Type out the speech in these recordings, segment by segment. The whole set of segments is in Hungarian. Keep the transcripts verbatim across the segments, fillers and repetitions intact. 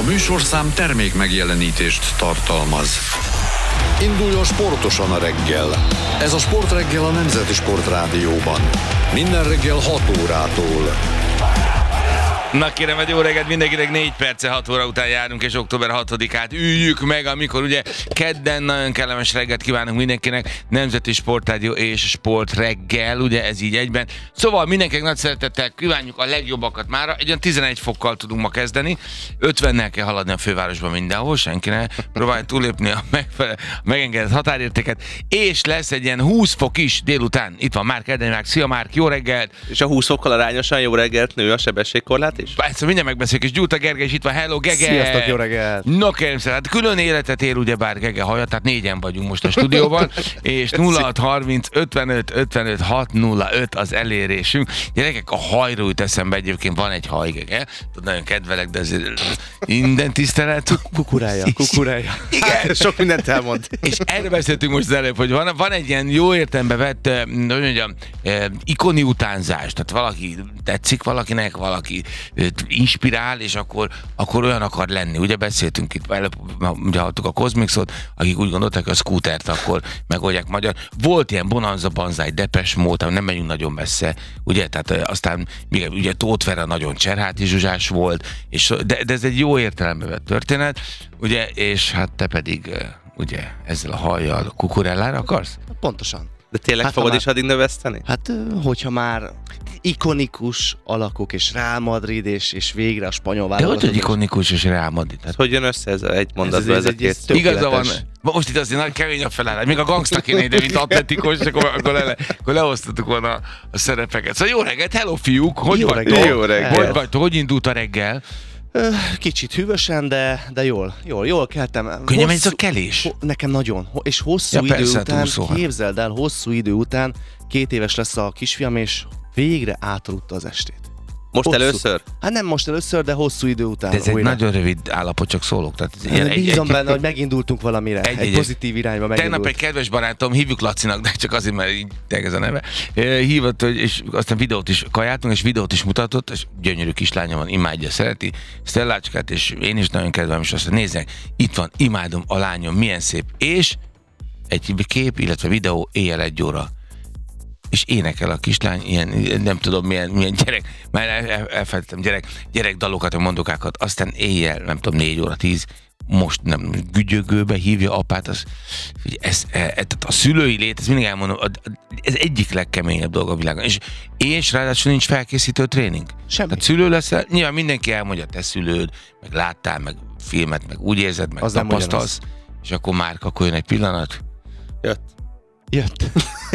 műsorszám termék megjelenítést tartalmaz. Induljon sportosan a reggel. Ez a Sportreggel a Nemzeti Sportrádióban. Minden reggel hat órától. Na kérem, egy jó reggelt mindenkinek, négy perce hat óra után járunk, és október hatodikát üljük meg, amikor ugye kedden nagyon kellemes reggelt kívánunk mindenkinek, Nemzeti Sportrádió és Sportreggel, ugye ez így egyben. Szóval mindenkinek nagy szeretettel kívánjuk a legjobbakat mára, egy olyan tizenegy fokkal tudunk ma kezdeni, ötvennel kell haladni a fővárosban mindenhol, senki ne próbálja túllépni a, megfele- a megengedett határértéket, és lesz egy ilyen húsz fok is délután. Itt van Márk Erdemák, szia Márk, jó reggelt! És a húsz fokkal arányosan jó reggelt nő a sebességkorlát is? Persze, mindjárt megbeszéljük, és Gyurta Gergely is itt van, hello Gege! Sziasztok, jó reggelt! No kérem szépen, hát külön életet él ugyebár Gege haja, tehát négyen vagyunk most a stúdióban, és nulla hat harminc ötvenöt ötvenöt hat nulla öt az elérésünk. Gyerekek, a hajról jut eszembe, egyébként van egy haj, Gege, tudod, nagyon kedvelek, de azért minden tisztelet. Kukurája, kukurája. Igen. Sok mindent elmond. És erről beszéltünk most az előbb, hogy van, van egy ilyen jó értelembe vett, hogy mondjam, ikoni utánzás, tehát valaki tetszik valakinek, valaki inspirál, és akkor, akkor olyan akar lenni. Ugye beszéltünk itt, előbb, ugye hallottuk a Cosmixot, akik úgy gondolták, hogy a Scootert akkor megoldják magyar. Volt ilyen Bonanza Banzai, Depeche Mode, nem megyünk nagyon messze, ugye, tehát aztán még, ugye Tóth Vera nagyon Cserháti Zsuzsás volt, és, de, de ez egy jó értelembe vett történet, ugye, és hát te pedig ugye ezzel a hajjal kukurellára akarsz? Pontosan. De tényleg Hát, fogod már, is addig növeszteni? Hát, hogyha már ikonikus alakok, és Real Madrid, és, és végre a spanyol válogatott. De hogy, hogy ikonikus és Real Madrid? Hát hogy jön össze ez a egy mondatban ez, ez, ez, ez a két? Igaza van. Most itt azért nagy kemény a felállás. Még a gangsta kéne ide, mint atletikus, és akkor, akkor, le, akkor leosztottuk volna a, a szerepeket. Szóval jó reggelt, hello fiúk! Hogy jó vagytok? reggel. Jó reggel. Hogy vagytok? Hogy indult a reggel? Kicsit hűvösen, de, de jól, jól, jól keltem. Könnyen megy ez a kelés? Ho, nekem nagyon. És hosszú Ja, idő persze, után, túlszóval. képzeld el, hosszú idő után, két éves lesz a kisfiam, és végre átaludta az estét. Most Hosszú. először? Hát nem most először, de hosszú idő után. De ez egy újra. nagyon rövid állapot, csak szólok. Tehát ez ilyen, Bízom egy, benne, hogy megindultunk valamire. egy- Egy, egy- egy pozitív irányba megindult. Tegnap egy kedves barátom, hívjuk Lacinak, de csak azért, mert így ez a neve, hívott, hogy, és aztán videót is kajáltunk, és videót is mutatott, és gyönyörű kislánya van, imádja, szereti Stellácskát, és én is nagyon kedvelem, és azt mondja, nézzek, itt van, imádom a lányom, milyen szép, és egy kép, illetve videó éjjel egy óra. És énekel a kislány, ilyen, nem tudom milyen, milyen gyerek, már el, el, elfelejtettem, gyerek, gyerekdalokat, mondokákat, aztán éjjel, nem tudom, négy óra, tíz, most nem, gügyögőbe hívja apát, az, hogy ez, ez, ez, a szülői lét, ez mindig elmondom, ez egyik legkeményebb dolog a világon, és, és ráadásul nincs felkészítő tréning. Semmi. Tehát szülő leszel, nyilván mindenki elmondja, te szülőd, meg láttál, meg filmet, meg úgy érzed, meg Az nem tapasztalsz, és akkor már, akkor jön egy pillanat. Jött. Jött.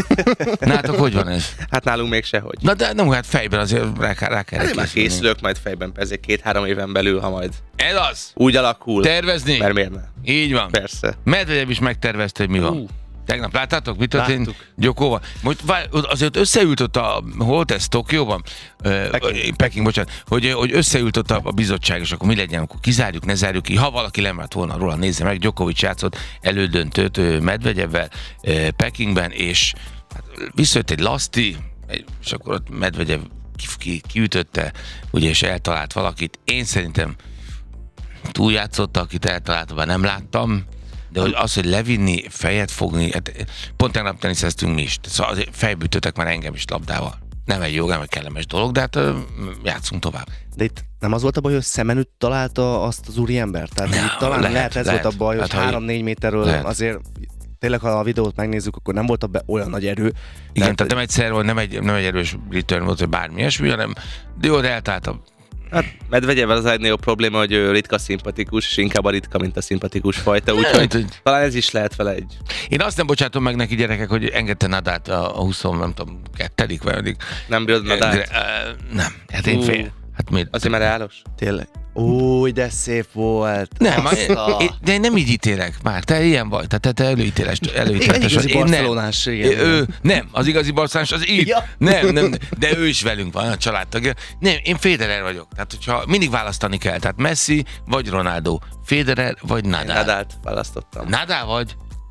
Nátok hogy van ez? Hát nálunk még sehogy. Na de nem, hát fejben azért rá, rá kell Hát én már készülni. készülök majd fejben, ezért két-három éven belül, ha majd Ez az! úgy alakul. Tervezni? Mert miért ne? Így van. Persze. Medvegyev is megtervezte, hogy mi van. Uh. Tegnap láttátok, mit történt Láttuk. Gyokóval? Most vár, azért összeült ott a, hol ez, Tokióban? Peking. Peking, bocsánat. Hogy, hogy összeült ott a, a bizottság, és akkor mi legyen, akkor kizárjuk, ne zárjuk ki. Ha valaki lemert volna róla, nézze meg, Djokovic játszott elődöntőt Medvegyevvel Pekingben, és hát, visszajött egy laszti, és akkor ott Medvegyev ki, ki, kiütötte, ugye, és eltalált valakit. Én szerintem túljátszotta, akit eltalálta, bár nem láttam, de hogy az, hogy levinni, fejet fogni, hát pont tegnap teniszeztünk mi is, szóval azért fejbütöttek már engem is labdával. Nem egy jó, nem egy kellemes dolog, de hát ö, játszunk tovább. De itt nem az volt a baj, hogy szemenütt találta azt az úriembert? Tehát Ja, itt talán lehet, lehet, ez lehet. volt a baj, hogy Hát, ha három-négy méterről lehet. azért tényleg, ha a videót megnézzük, akkor nem volt abban olyan nagy erő. Igen, tehát nem egyszer volt, nem egy, nem egy erős return volt, vagy bármi ilyesmi, hanem de jó, de eltaláltam. Hát Medvegyev az egy nagyobb probléma, hogy ő ritka szimpatikus, és inkább a ritka, mint a szimpatikus fajta, úgyhogy hogy- talán ez is lehet vele egy... Én azt nem bocsátom meg neki, gyerekek, hogy engedte Nadát a, a húsz, nem tudom, kettedik, vagy addig. Nem bírod Nadát? Ö, Nem, hát én Ú. fél. Hát miért? Azért már reálos? Tényleg. Új, de szép volt. Nem, Azt én, a- én, de én nem így ítélek már, te ilyen vagy, tehát te, te előítéles, előítéletes Igen, vagy. igazi Én nem. barcelonás, igen. Ő, nem, az igazi barcelonás az így. Ja. Nem, nem, de ő is velünk van, a családtagja. Nem, én Federer vagyok, tehát hogyha mindig választani kell, tehát Messi vagy Ronaldo, Federer vagy Én Nadal. Nadált választottam. Nadal vagy?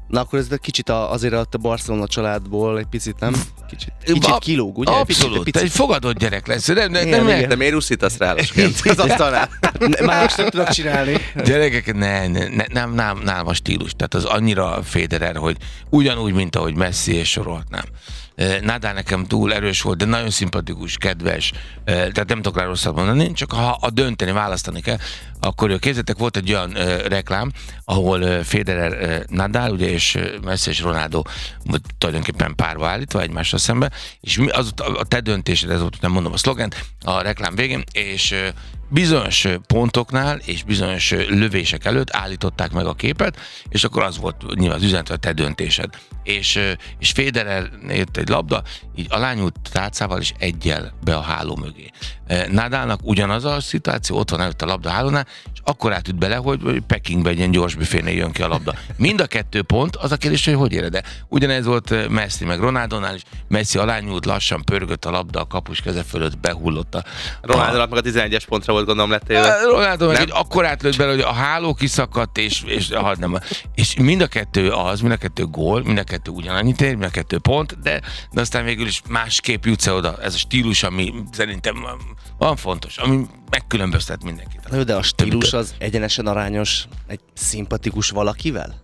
Na akkor ez kicsit a, azért a Barcelona családból egy picit, nem? Kicsit, kicsit Ab- kilóg, ugye? Abszolút, Picit, te egy fogadott gyerek lesz. Nem, nem, Igen, nem, igen. De miért uszítasz rá lasként? Az asztalnál. Ne, más nem tudok csinálni. Gyerekek, ne, ne, ne, nem, nem, nem a stílus. Tehát az annyira Federer, hogy ugyanúgy, mint ahogy Messi és sorolhatnám. Nadal nekem túl erős volt, de nagyon szimpatikus, kedves, tehát nem tudok rá rosszat mondani, csak ha a dönteni, választani kell, akkor képzeljétek, volt egy olyan uh, reklám, ahol uh, Federer, uh, Nadal, ugye, és uh, Messi és Ronaldo tulajdonképpen párba állítva egymással szembe, és mi, az a, a te döntésed, ez volt, nem mondom a szlogent, a reklám végén, és uh, bizonyos pontoknál és bizonyos lövések előtt állították meg a képet, és akkor az volt nyilván az üzenet, hogy te döntésed. És, és Federer jött egy labda, így alányult tálcával és egyel be a háló mögé. Nadalnak ugyanaz a szituáció, ott van előtt a labda hálónál, és akkor átüt bele, hogy, hogy Pekingbe egy ilyen gyors büfénél jön ki a labda. Mind a kettő pont, az a kérdés, hogy hogy éred, de ugyanez volt Messi meg Ronaldonál is, Messi alányult, lassan pörgött a labda, a kapus keze fölött behullott a... Ronaldónak meg a tizenegyes pontra volt gondolom lettéve. Ronaldo meg egy akkor átlőtt bele, hogy a háló kiszakadt, és, és, hát nem, és mind a kettő az, mind a kettő gól, mind a kettő ugyanannyit ér, mind a kettő pont, de, de aztán végül is másképp jutsz oda. Ez a stílus, ami szerintem van fontos, ami megkülönböztet mindenkit. Na jó, de a stílus az egyenesen arányos egy szimpatikus valakivel?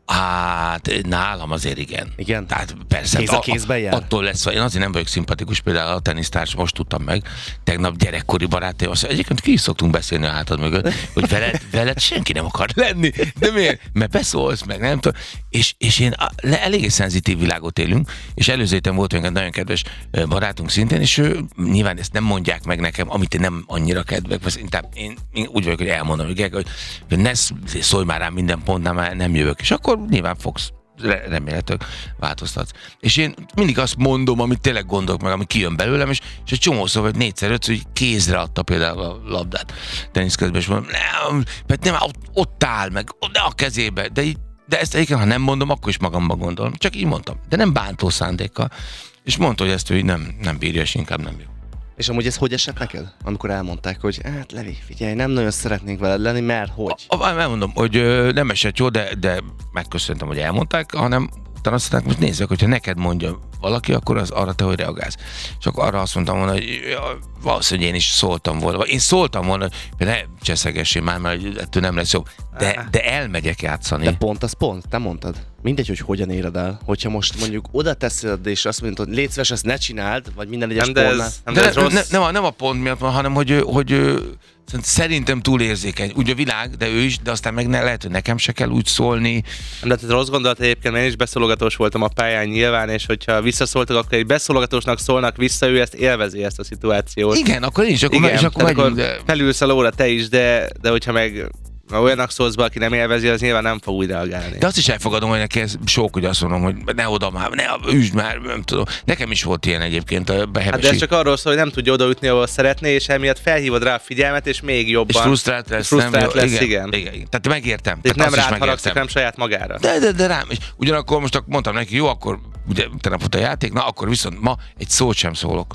Hát nálam azért igen. Igen? Tehát persze. Kéz a kézben jár? Attól lesz, én azért nem vagyok szimpatikus, például a tenisztárs, most tudtam meg, tegnap gyerekkori barátaim, azt mondja, egyébként ki is szoktunk beszélni a hátad mögött, hogy veled, veled senki nem akar lenni. De miért? Mert beszólsz meg, nem tudom. És, és én a, le, eléggé szenzitív világot élünk, és előző héten volt egy nagyon kedves barátunk szintén, és ő, nyilván ezt nem mondják meg nekem, amit én nem annyira kedvek, vagy inkább én, én úgy vagyok, hogy elmondom, hogy, hogy ne szólj már rám minden pontnál, már nem jövök. És akkor nyilván fogsz, remélhetőleg változtatsz. És én mindig azt mondom, amit tényleg gondolok meg, ami kijön belőlem, és, és egy csomószor, vagy négyszer, ötször, hogy kézre adta például a labdát tenisz közben, és mondom, nem, mert nem, ott, ott áll meg, de a kezébe, de, így, de ezt egyébként, ha nem mondom, akkor is magamban gondolom. Csak így mondtam, de nem bántó szándékkal. És mondta, hogy ezt ő nem, nem bírja, és inkább nem jó. És amúgy ez hogy esett neked? Amikor elmondták, hogy hát Levi, figyelj, nem nagyon szeretnénk veled lenni, mert hogy? A, a, elmondom, hogy ö, nem esett jó, de, de megköszöntem, hogy elmondták, hanem utána azt mondták, most nézzük, hogyha neked mondja valaki, akkor az arra te hogy reagálsz. És akkor arra azt mondtam volna, hogy ja, valószínűleg én is szóltam volna. Én szóltam volna, hogy ne cseszegessél már, mert ettől nem lesz jobb. De, de elmegyek játszani. De pont az pont, te mondtad. Mindegy, hogy hogyan éred el. Hogyha most mondjuk oda teszed, és azt mondod, hogy légy szíves, ezt ne csináld, vagy minden egyes Nem, de pontnál. ez, nem, De de ez ne, rossz. ne, nem, a, nem a pont miatt van, hanem hogy, hogy szerintem túl érzékeny. Úgy a világ, de ő is, de aztán meg ne, lehet, hogy nekem se kell úgy szólni. Nem, de ez rossz gondolat egyébként, mert én is beszólogatós voltam a pályán nyilván, és hogyha visszaszóltak, akkor egy beszólogatósnak szólnak vissza, ő ezt élvezi, ezt a szituációt. Igen, akkor én is, akkor, Igen, és akkor tehát megyünk, akkor de... felülsz a lóra te is, de, de hogyha meg ha olyanak szólsz be, aki nem élvezi, az nyilván nem fog úgy reagálni. De azt is elfogadom, hogy neki ez sok, hogy azt mondom, hogy ne oda már, ne üsd már, nem tudom. Nekem is volt ilyen egyébként a Hát behebesi. de ez csak arról szól, hogy nem tudja odaütni, ahol szeretné, és emiatt felhívod rá a figyelmet, és még jobban. És frusztrált lesz. frusztrált nem, lesz, igen, igen. igen. igen. Tehát megértem. Itt Tehát nem azt is rád haragszik, megértem. nem saját magára. De, de, de rám is. Ugyanakkor most akkor mondtam neki, jó, akkor ugye tegnap volt a játék, na akkor viszont ma egy szót sem szólok.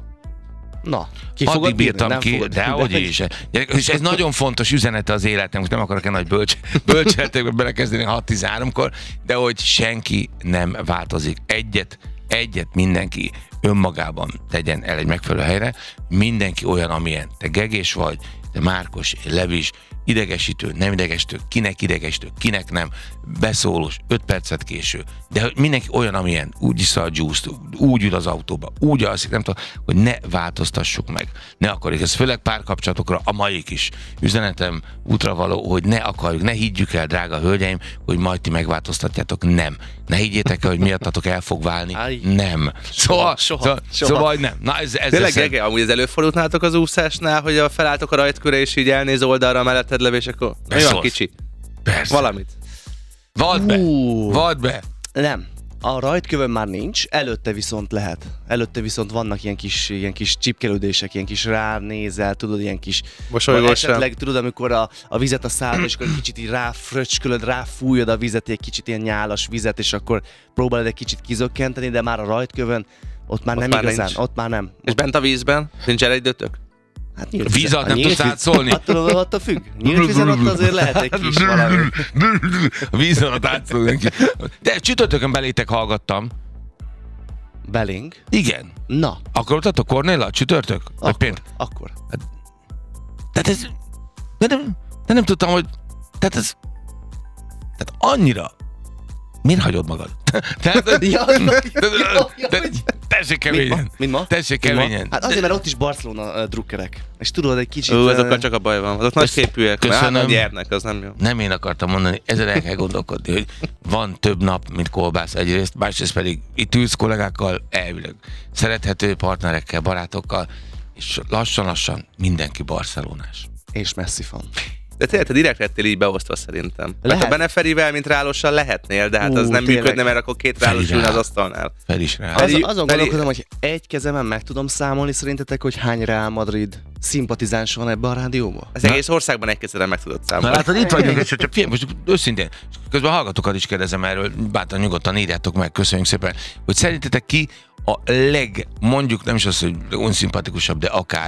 Na, ki Addig fogod bírtam bírni, ki, fogod de bírni. hogy is. És ez nagyon fontos üzenete az életem, most nem akarok egy nagy bölcs, bölcseletekbe belekezdeni hat tizenháromkor, de hogy senki nem változik. Egyet, egyet mindenki önmagában tegyen el egy megfelelő helyre, mindenki olyan, amilyen. Te Gegés vagy, te Márkos, Levis, idegesítő, nem idegesítő, kinek idegesítő, kinek nem, beszólós, öt percet késő, de hogy mindenki olyan, amilyen, úgy iszza a juice-t, úgy ül az autóba, úgy alszik, nem tudom, hogy ne változtassuk meg. Ne akarjuk, ez főleg párkapcsolatokra, a maik is. Üzenetem útra való, hogy ne akarjuk, ne higgyük el, drága hölgyeim, hogy majd ti megváltoztatjátok, nem. Ne higgyétek el, hogy miattatok el fog válni, Áj. nem. Szóval, soha, szóval, soha. szóval nem. Na, ez, ez Tényleg, ez- Gege, amúgy ez előfordult nálatok az úszásnál, hogy a felálltok a rajtkörre, és így elnéz oldalra a melletted levő, és akkor mi van, Beszólsz. kicsi? Persze. Valamit. Vald be! Ú. Vald be! Nem. A rajtkövön már nincs, előtte viszont lehet. Előtte viszont vannak ilyen kis, ilyen kis csipkelődések, ilyen kis ránézel, tudod, ilyen kis... Mosolygós vagy sem. esetleg tudod, amikor a, a vizet a szádba, és akkor egy kicsit így ráfröcskölöd, ráfújod a vizet, egy kicsit ilyen nyálas vizet, és akkor próbálod egy kicsit kizökkenteni, de már a rajtkövön ott már Ott nem már igazán, nincs. ott már nem. És bent a vízben? Nincs elejtőtök? Hát nyílt Víz alatt nem nyílt tudsz víz- átszólni? Attól, attól függ. Nyílt vízen ott azért lehet egy kis valami. A víz alatt átszól neki. De csütörtökön belétek hallgattam. Belénk? Igen. Na, Akkor ott a Kornéla, csütörtök? Vagy akkor, péntek? akkor. Tehát ez... De nem, de nem tudtam, hogy... Tehát ez... Tehát annyira... Miért hagyod magad? Tehát... Ja, Tessék Mint ma? keményen. Mint ma? Tessék Mint ma? keményen. Hát azért, mert ott is Barcelona uh, drukkerek. És tudod, egy kicsit... Ó, uh, azokkal csak a baj van. Azok nagy képűek, mert köszönöm. állandóan nyernek, az nem jó. Nem én akartam mondani, ezzel el kell gondolkodni, hogy van több nap, mint kolbász egyrészt, másrészt pedig itt ülsz kollégákkal, elvileg szerethető partnerekkel, barátokkal, és lassan-lassan mindenki barcelonás. És Messi fan. De tényleg te direkt lettél így beosztva szerintem. Mert Lehet. a Beneferivel, mint rálossal lehetnél, de hát Ú, az nem tényleg. működne, mert akkor két rálos Feri ülne az rá. asztalnál. Fel is rá. Az, Feri- azon Feri- gondolkodom, hogy egy kezemen meg tudom számolni szerintetek, hogy hány Real Madrid szimpatizáns van ebbe a rádióba? Az egész országban egy kezeden meg tudod Na számolni. látod, itt vagyunk, és csak figyelj, most őszintén, közben a hallgatókat is kérdezem erről, bátran nyugodtan írjátok meg, köszönjük szépen, hogy szerintetek ki a leg, mondjuk nem is az, hogy unszimpatikusabb, de akár